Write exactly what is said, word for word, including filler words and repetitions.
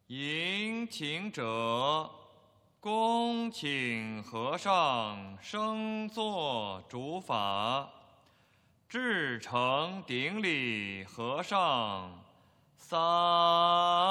迎请者，恭请和尚升座主法。至诚顶礼和尚三。